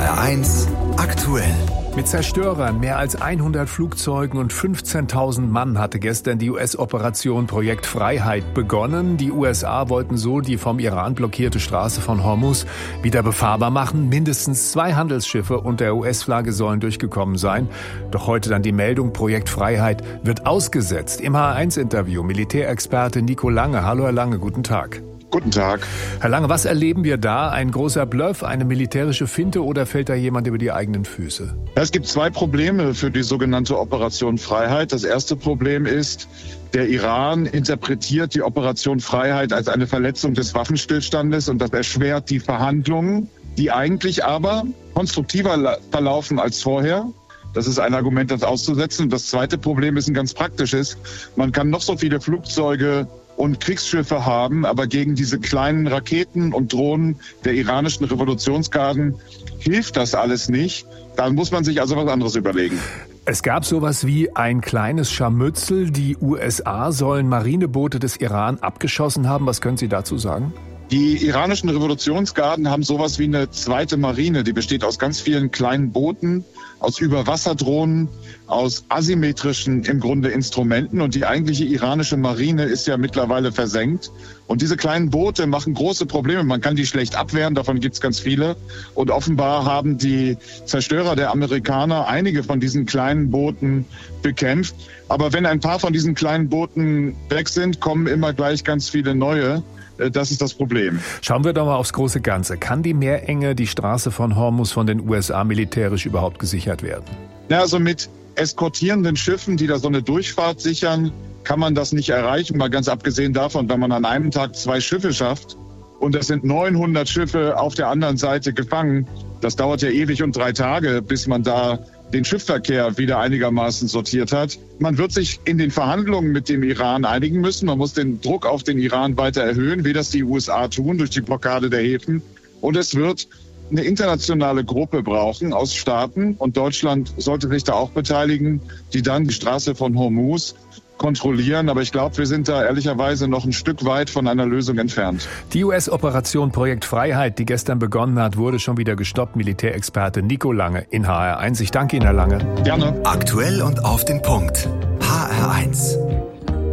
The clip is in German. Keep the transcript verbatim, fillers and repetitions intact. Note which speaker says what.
Speaker 1: R eins aktuell.
Speaker 2: Mit Zerstörern, mehr als hundert Flugzeugen und fünfzehntausend Mann hatte gestern die U S-Operation Projekt Freiheit begonnen. Die U S A wollten so die vom Iran blockierte Straße von Hormuz wieder befahrbar machen. Mindestens zwei Handelsschiffe unter U S-Flagge sollen durchgekommen sein. Doch heute dann die Meldung, Projekt Freiheit wird ausgesetzt. Im H eins Interview Militärexperte Nico Lange. Hallo Herr Lange, guten Tag.
Speaker 3: Guten Tag.
Speaker 2: Herr Lange, was erleben wir da? Ein großer Bluff, eine militärische Finte oder fällt da jemand über die eigenen Füße?
Speaker 3: Es gibt zwei Probleme für die sogenannte Operation Freiheit. Das erste Problem ist, der Iran interpretiert die Operation Freiheit als eine Verletzung des Waffenstillstandes und das erschwert die Verhandlungen, die eigentlich aber konstruktiver verlaufen als vorher. Das ist ein Argument, das auszusetzen. Und das zweite Problem ist ein ganz praktisches. Man kann noch so viele Flugzeuge und Kriegsschiffe haben, aber gegen diese kleinen Raketen und Drohnen der iranischen Revolutionsgarden hilft das alles nicht. Da muss man sich also was anderes überlegen.
Speaker 2: Es gab sowas wie ein kleines Scharmützel. Die U S A sollen Marineboote des Iran abgeschossen haben. Was können Sie dazu sagen?
Speaker 3: Die iranischen Revolutionsgarden haben sowas wie eine zweite Marine. Die besteht aus ganz vielen kleinen Booten, aus Überwasserdrohnen, aus asymmetrischen im Grunde Instrumenten. Und die eigentliche iranische Marine ist ja mittlerweile versenkt. Und diese kleinen Boote machen große Probleme. Man kann die schlecht abwehren, davon gibt es ganz viele. Und offenbar haben die Zerstörer der Amerikaner einige von diesen kleinen Booten bekämpft. Aber wenn ein paar von diesen kleinen Booten weg sind, kommen immer gleich ganz viele neue. Das ist das Problem.
Speaker 2: Schauen wir doch mal aufs große Ganze. Kann die Meerenge, die Straße von Hormuz von den U S A militärisch überhaupt gesichert werden?
Speaker 3: Ja, also mit eskortierenden Schiffen, die da so eine Durchfahrt sichern, kann man das nicht erreichen. Mal ganz abgesehen davon, wenn man an einem Tag zwei Schiffe schafft und es sind neunhundert Schiffe auf der anderen Seite gefangen, das dauert ja ewig und drei Tage, bis man da den Schiffsverkehr wieder einigermaßen sortiert hat. Man wird sich in den Verhandlungen mit dem Iran einigen müssen. Man muss den Druck auf den Iran weiter erhöhen, wie das die U S A tun durch die Blockade der Häfen. Und es wird eine internationale Gruppe brauchen aus Staaten, und Deutschland sollte sich da auch beteiligen, die dann die Straße von Hormuz kontrollieren. Aber ich glaube, wir sind da ehrlicherweise noch ein Stück weit von einer Lösung entfernt.
Speaker 2: Die U S-Operation Projekt Freiheit, die gestern begonnen hat, wurde schon wieder gestoppt. Militärexperte Nico Lange in H R eins. Ich danke Ihnen, Herr Lange.
Speaker 3: Gerne.
Speaker 1: Aktuell und auf den Punkt. H R eins.